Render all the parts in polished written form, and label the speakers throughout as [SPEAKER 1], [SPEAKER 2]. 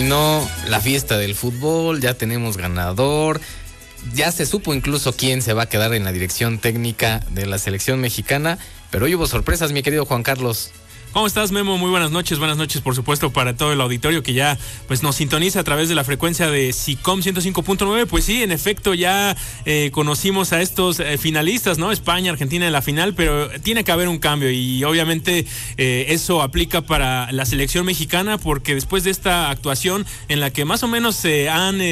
[SPEAKER 1] terminó la fiesta del fútbol, ya tenemos ganador, ya se supo incluso quién se va a quedar en la dirección técnica de la selección mexicana, pero hoy hubo sorpresas, mi querido Juan Carlos.
[SPEAKER 2] ¿Cómo estás, Memo? Muy buenas noches, por supuesto, para todo el auditorio que ya pues nos sintoniza a través de la frecuencia de SICOM 105.9. Pues sí, en efecto, ya conocimos a estos finalistas, ¿no? España, Argentina en la final, pero tiene que haber un cambio y obviamente eso aplica para la selección mexicana, porque después de esta actuación en la que más o menos se han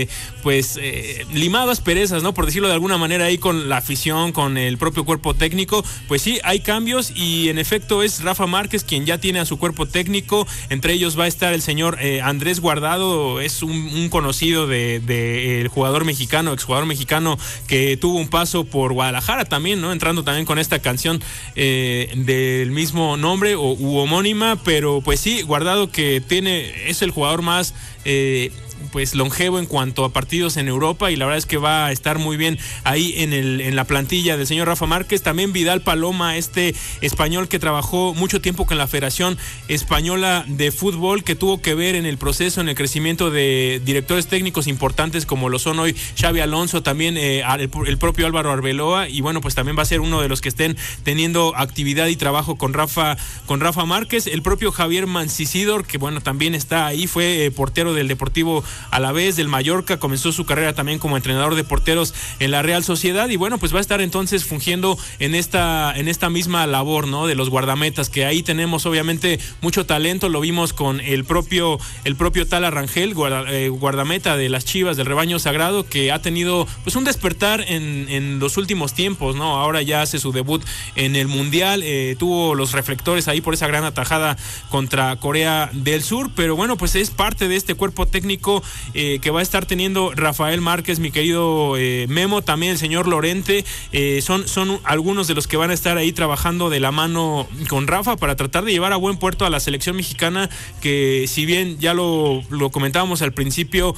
[SPEAKER 2] limado asperezas, ¿no? Por decirlo de alguna manera, ahí con la afición, con el propio cuerpo técnico, pues sí, hay cambios y en efecto es Rafa Márquez quien ya tiene a su cuerpo técnico. Entre ellos va a estar el señor Andrés Guardado, es un conocido del jugador mexicano, exjugador mexicano que tuvo un paso por Guadalajara también, ¿no? Entrando también con esta canción del mismo nombre u homónima, pero pues sí, Guardado que es el jugador más longevo en cuanto a partidos en Europa, y la verdad es que va a estar muy bien ahí en la plantilla del señor Rafa Márquez. También Vidal Paloma, este español que trabajó mucho tiempo con la Federación Española de Fútbol, que tuvo que ver en el proceso, en el crecimiento de directores técnicos importantes como lo son hoy Xabi Alonso, también el propio Álvaro Arbeloa, y bueno, pues también va a ser uno de los que estén teniendo actividad y trabajo con Rafa Márquez. El propio Javier Mancisidor, que bueno, también está ahí, fue portero del Deportivo Alavés, del Mallorca, comenzó su carrera también como entrenador de porteros en la Real Sociedad, y bueno, pues va a estar entonces fungiendo en esta misma labor, ¿no? De los guardametas, que ahí tenemos obviamente mucho talento. Lo vimos con el propio Tala Rangel, guardameta de las Chivas del Rebaño Sagrado, que ha tenido pues un despertar en los últimos tiempos, ¿no? Ahora ya hace su debut en el Mundial, tuvo los reflectores ahí por esa gran atajada contra Corea del Sur, pero bueno, pues es parte de este cuerpo técnico que va a estar teniendo Rafael Márquez, mi querido Memo, también el señor Lorente, son algunos de los que van a estar ahí trabajando de la mano con Rafa para tratar de llevar a buen puerto a la selección mexicana, que si bien ya lo comentábamos al principio,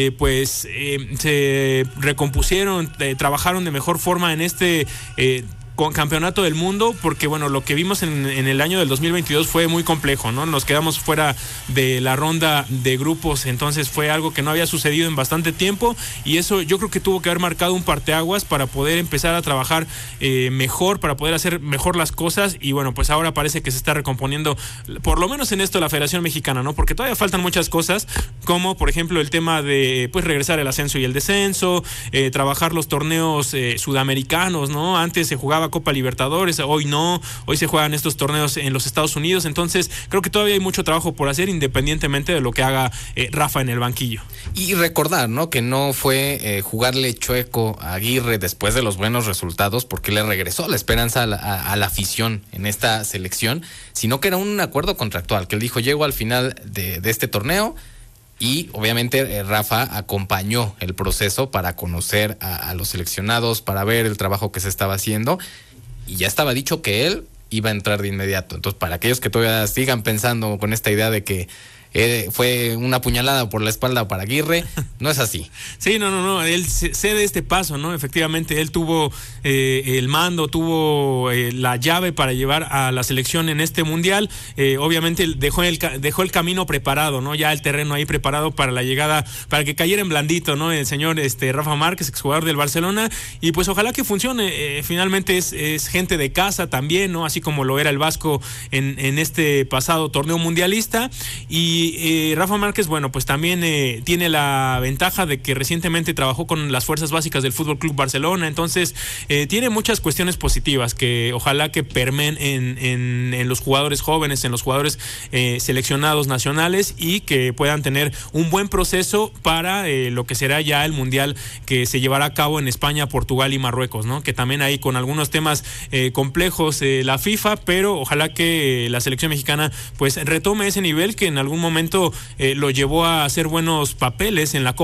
[SPEAKER 2] se recompusieron, trabajaron de mejor forma en este con campeonato del mundo, porque bueno, lo que vimos en el año del 2022 fue muy complejo, ¿no? Nos quedamos fuera de la ronda de grupos, entonces fue algo que no había sucedido en bastante tiempo, y eso yo creo que tuvo que haber marcado un parteaguas para poder empezar a trabajar mejor, para poder hacer mejor las cosas, y bueno, pues ahora parece que se está recomponiendo, por lo menos en esto, la Federación Mexicana, ¿no? Porque todavía faltan muchas cosas, como por ejemplo el tema de pues regresar el ascenso y el descenso, trabajar los torneos sudamericanos, ¿no? Antes se jugaba Copa Libertadores, hoy no, hoy se juegan estos torneos en los Estados Unidos, entonces creo que todavía hay mucho trabajo por hacer, independientemente de lo que haga Rafa en el banquillo.
[SPEAKER 1] Y recordar, ¿no?, que no fue jugarle chueco a Aguirre después de los buenos resultados, porque le regresó la esperanza a la afición en esta selección, sino que era un acuerdo contractual, que él dijo: llego al final de este torneo. Y obviamente Rafa acompañó el proceso para conocer a los seleccionados, para ver el trabajo que se estaba haciendo, y ya estaba dicho que él iba a entrar de inmediato. Entonces, para aquellos que todavía sigan pensando con esta idea de que fue una puñalada por la espalda para Aguirre, no es así.
[SPEAKER 2] Sí, no, él cede este paso, ¿no? Efectivamente, él tuvo el mando, tuvo la llave para llevar a la selección en este mundial. Obviamente dejó el camino preparado, ¿no? Ya el terreno ahí preparado para la llegada, para que cayera en blandito, ¿no? El señor Rafa Márquez, exjugador del Barcelona, y pues ojalá que funcione. Finalmente es gente de casa también, ¿no? Así como lo era el Vasco en este pasado torneo mundialista. Y Rafa Márquez, bueno, pues también tiene la ventaja de que recientemente trabajó con las fuerzas básicas del Fútbol Club Barcelona, entonces tiene muchas cuestiones positivas que ojalá que permeen en los jugadores jóvenes, en los jugadores seleccionados nacionales, y que puedan tener un buen proceso para lo que será ya el mundial que se llevará a cabo en España, Portugal y Marruecos, ¿no? Que también hay con algunos temas complejos la FIFA, pero ojalá que la selección mexicana pues retome ese nivel que en algún momento lo llevó a hacer buenos papeles en la Copa